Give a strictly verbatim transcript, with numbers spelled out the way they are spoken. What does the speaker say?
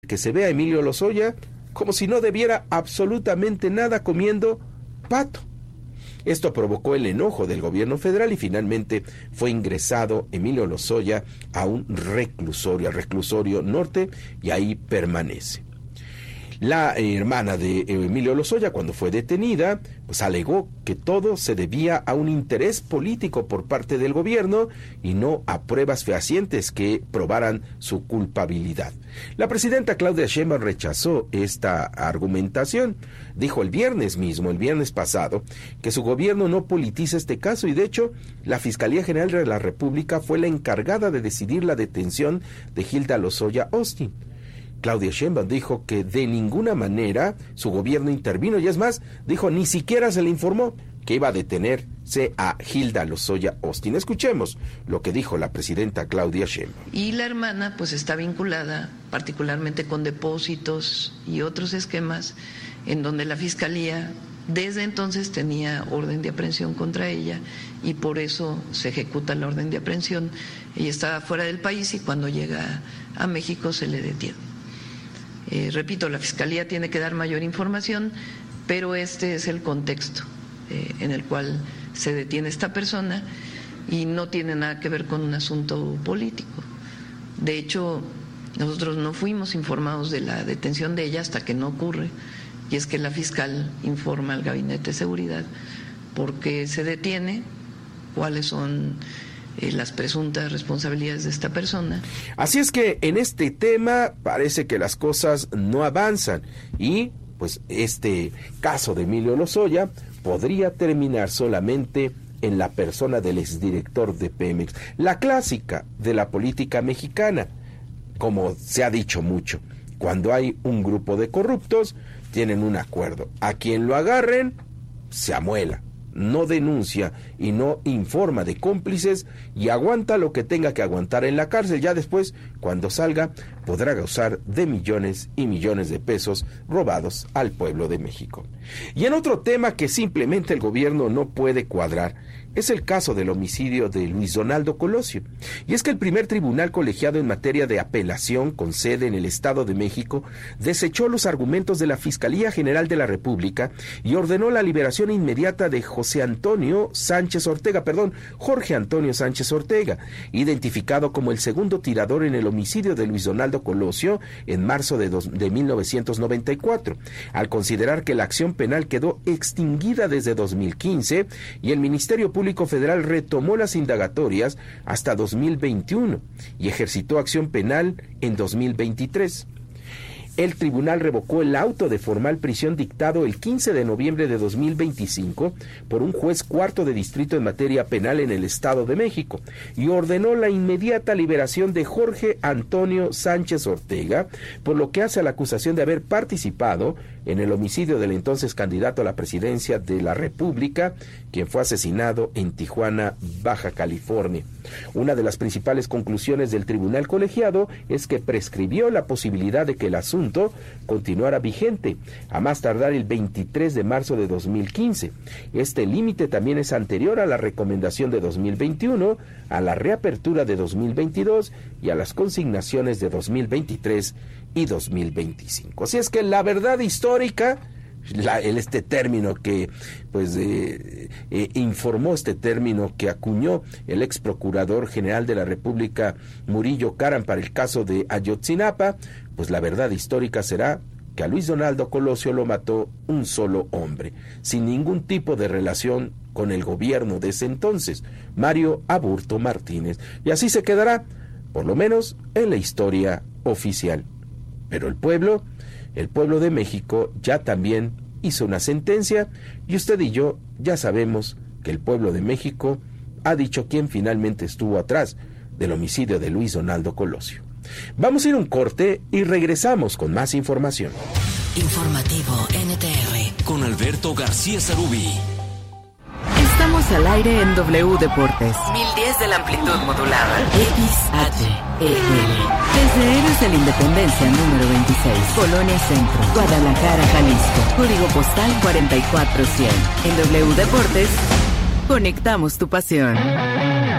que se ve a Emilio Lozoya como si no debiera absolutamente nada comiendo pato. Esto provocó el enojo del gobierno federal y finalmente fue ingresado Emilio Lozoya a un reclusorio, al reclusorio norte, y ahí permanece. La hermana de Emilio Lozoya, cuando fue detenida, pues alegó que todo se debía a un interés político por parte del gobierno y no a pruebas fehacientes que probaran su culpabilidad. La presidenta Claudia Sheinbaum rechazó esta argumentación. Dijo el viernes mismo, el viernes pasado, que su gobierno no politiza este caso y de hecho la Fiscalía General de la República fue la encargada de decidir la detención de Hilda Lozoya Austin. Claudia Sheinbaum dijo que de ninguna manera su gobierno intervino y es más, dijo ni siquiera se le informó que iba a detenerse a Hilda Lozoya Austin. Escuchemos lo que dijo la presidenta Claudia Sheinbaum. Y la hermana pues está vinculada particularmente con depósitos y otros esquemas en donde la Fiscalía desde entonces tenía orden de aprehensión contra ella y por eso se ejecuta la orden de aprehensión. Ella estaba fuera del país y cuando llega a México se le detiene. Eh, repito, la Fiscalía tiene que dar mayor información, pero este es el contexto eh, en el cual se detiene esta persona y no tiene nada que ver con un asunto político. De hecho, nosotros no fuimos informados de la detención de ella hasta que no ocurre, y es que la fiscal informa al Gabinete de Seguridad por qué se detiene, cuáles son Eh, las presuntas responsabilidades de esta persona. Así es que en este tema parece que las cosas no avanzan y pues este caso de Emilio Lozoya podría terminar solamente en la persona del exdirector de Pemex. La clásica de la política mexicana, como se ha dicho mucho, cuando hay un grupo de corruptos tienen un acuerdo, a quien lo agarren se amuela, no denuncia y no informa de cómplices y aguanta lo que tenga que aguantar en la cárcel. Ya después, cuando salga, podrá gozar de millones y millones de pesos robados al pueblo de México. Y en otro tema que simplemente el gobierno no puede cuadrar, es el caso del homicidio de Luis Donaldo Colosio. Y es que el primer tribunal colegiado en materia de apelación con sede en el Estado de México desechó los argumentos de la Fiscalía General de la República y ordenó la liberación inmediata de José Antonio Sánchez Ortega, perdón, Jorge Antonio Sánchez Ortega, identificado como el segundo tirador en el homicidio de Luis Donaldo Colosio en marzo de, dos, de mil novecientos noventa y cuatro, al considerar que la acción penal quedó extinguida desde dos mil quince y el Ministerio Público Público Federal retomó las indagatorias hasta dos mil veintiuno y ejercitó acción penal en dos mil veintitrés. El tribunal revocó el auto de formal prisión dictado el quince de noviembre de dos mil veinticinco por un juez cuarto de distrito en materia penal en el Estado de México y ordenó la inmediata liberación de Jorge Antonio Sánchez Ortega, por lo que hace a la acusación de haber participado en el homicidio del entonces candidato a la presidencia de la República, quien fue asesinado en Tijuana, Baja California. Una de las principales conclusiones del tribunal colegiado es que prescribió la posibilidad de que el asunto continuara vigente, a más tardar el veintitrés de marzo de dos mil quince. Este límite también es anterior a la recomendación de dos mil veintiuno, a la reapertura de dos mil veintidós y a las consignaciones de dos mil veintitrés y dos mil veinticinco. Así es que la verdad histórica, La, el, este término que pues eh, eh, informó, este término que acuñó el ex procurador general de la República Murillo Karam para el caso de Ayotzinapa, pues la verdad histórica será que a Luis Donaldo Colosio lo mató un solo hombre, sin ningún tipo de relación con el gobierno de ese entonces, Mario Aburto Martínez, y así se quedará, por lo menos en la historia oficial. Pero el pueblo El pueblo de México ya también hizo una sentencia y usted y yo ya sabemos que el pueblo de México ha dicho quién finalmente estuvo atrás del homicidio de Luis Donaldo Colosio. Vamos a ir a un corte y regresamos con más información. Informativo N T R con Alberto García Sarubí. Estamos al aire en W Deportes. mil diez de la amplitud modulada. X H E L. Desde Héroes de la Independencia número veintiséis, Colonia Centro, Guadalajara, Jalisco. Código postal cuarenta y cuatro cien. En W Deportes, conectamos tu pasión.